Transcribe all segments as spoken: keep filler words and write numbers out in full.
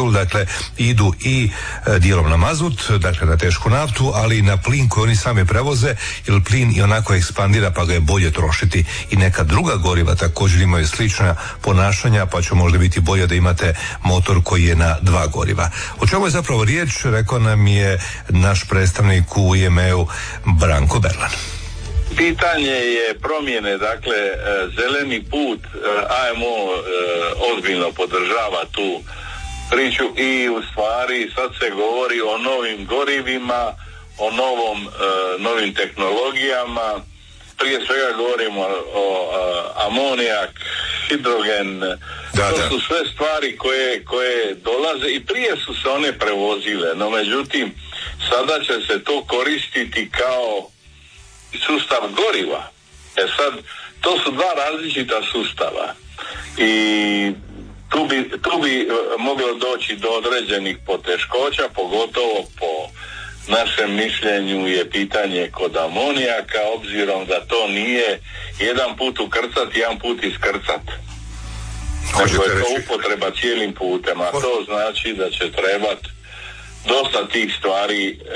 dizel, dakle idu i e, dijelom na mazut, dakle na tešku naftu, ali i na plin koji oni sami prevoze, jer plin i onako ekspandira pa ga je bolje trošiti. I neka druga goriva također imaju slična ponašanja, pa će možda biti bolje da imate motor koji je na dva goriva. O čemu je zapravo riječ, rekao nam je naš predstavnik u I M E-u Branko Berlan. Pitanje je promjene, dakle, zeleni put, A M O ozbiljno podržava tu priču i u stvari sad se govori o novim gorivima, o novom, novim tehnologijama. Prije svega govorimo o, o amonijak, hidrogen, da, to da. su sve stvari koje, koje dolaze i prije su se one prevozile, no međutim sada će se to koristiti kao sustav goriva. E sad, to su dva različita sustava i tu bi, tu bi moglo doći do određenih poteškoća, pogotovo po našem mišljenju je pitanje kod amonijaka, obzirom da to nije jedan put ukrcat, jedan put iskrcat. Nego je to upotreba cijelim putem, a to znači da će trebat dosta tih stvari e,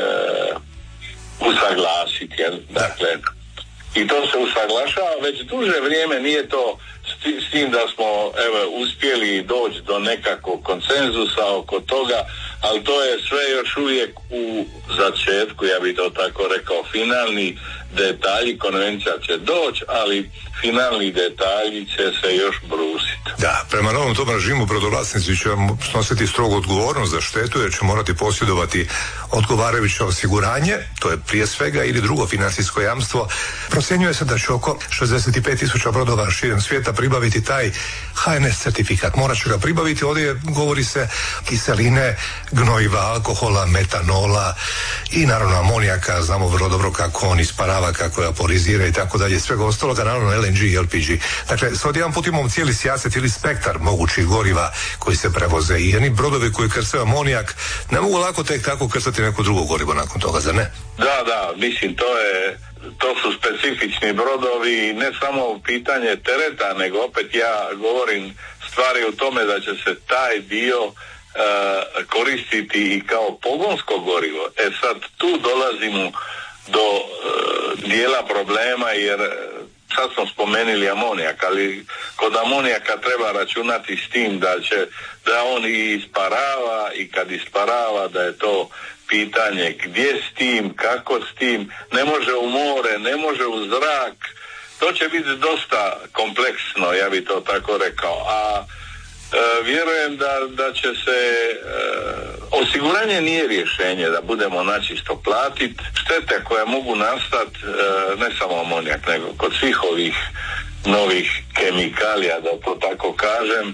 usaglasiti. Jel? Dakle, i to se usaglašava već duže vrijeme, nije to s, s tim da smo evo, uspjeli doći do nekakvog konsenzusa oko toga, ali to je sve još uvijek u začetku, ja bih to tako rekao, finalni detalji, konvencija će doći, ali finalni detalji će se još brusiti. Da, prema novom tom režimu brodovlasnici će snositi strogu odgovornost za štetu jer će morati posjedovati odgovarajuće osiguranje, to je prije svega, ili drugo financijsko jamstvo. Procjenjuje se da će oko šezdeset pet tisuća brodova širom svijeta pribaviti taj H N S certifikat. Morat će ga pribaviti, ovdje govori se kiseline, gnojiva, alkohola, metanola i naravno amonijaka, znamo vrlo dobro kako on isparava, kako aporizira i tako dalje, svega ostaloga, naravno L N G i L P G. Dakle, sad jedan put imamo cijeli sijaset ili spektar mogućih goriva koji se prevoze i jedni brodovi koji krcaju amonijak ne mogu lako tek tako krcati neko drugo gorivo nakon toga, zar ne? Da, da, mislim, to je to su specifični brodovi, ne samo pitanje tereta, nego opet ja govorim stvari u tome da će se taj dio uh, koristiti i kao pogonsko gorivo. E sad, tu dolazimo do uh, dijela problema, jer sad smo spomenuli amonijak, ali kod amonijaka treba računati s tim da će, da on i isparava i kad isparava da je to pitanje gdje s tim, kako s tim, ne može u more, ne može u zrak, to će biti dosta kompleksno, ja bi to tako rekao, a e, vjerujem da, da će se e, osiguranje nije rješenje da budemo načisto platiti štete koje mogu nastati, e, ne samo amonijak, nego kod svih ovih novih kemikalija, da to tako kažem,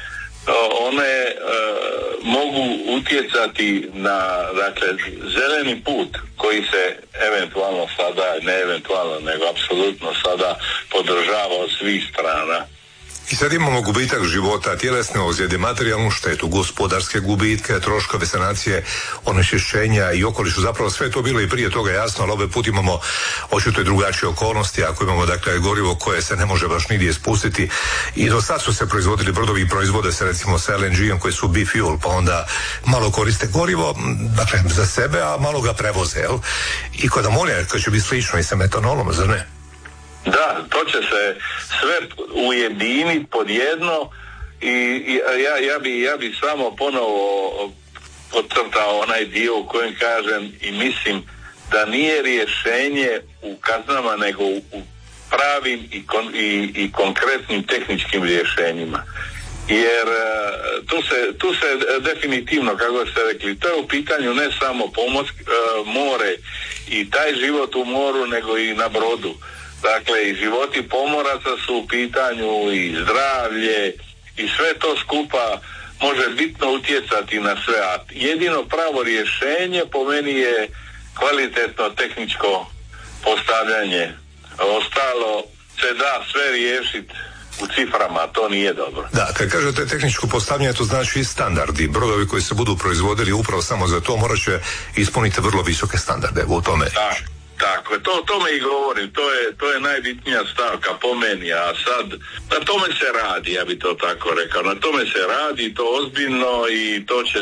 one e, mogu utjecati na, dakle, zeleni put koji se eventualno sada, ne eventualno, nego apsolutno sada podržava od svih strana. I sad imamo gubitak života, tjelesne ozljede, materijalnu štetu, gospodarske gubitke, troškove sanacije, onečišćenja i okolišu. Zapravo sve to bilo i prije toga jasno, ali ovaj put imamo očito i drugačije okolnosti. Ako imamo dakle gorivo koje se ne može baš nigdje ispustiti, i do sad su se proizvodili brodovi i proizvode se recimo sa L N G-om koji su bi-fuel, pa onda malo koriste gorivo, dakle za sebe, a malo ga prevoze, jel? I kod amonijaka će biti slično i sa metanolom, zar ne? Da, to će se sve ujediniti pod jedno i, i ja, ja bi ja bi samo ponovo podcrtao onaj dio u kojem kažem i mislim da nije rješenje u kaznama nego u, u pravim i, kon, i, i konkretnim tehničkim rješenjima. Jer tu se, tu se definitivno, kako ste rekli, to je u pitanju ne samo pomoć, more i taj život u moru, nego i na brodu. Dakle, i životi pomoraca su u pitanju i zdravlje i sve to skupa može bitno utjecati na sve. A jedino pravo rješenje po meni je kvalitetno tehničko postavljanje. Ostalo se da sve riješiti u ciframa, to nije dobro. Da, kad kažete tehničko postavljanje, to znači i standardi. Brodovi koji se budu proizvodili upravo samo za to morat će ispuniti vrlo visoke standarde u tome. Da. Tako je, to o tome i govorim, to je, to je najbitnija stavka po meni, a sad na tome se radi, ja bi to tako rekao, na tome se radi, to ozbiljno i to će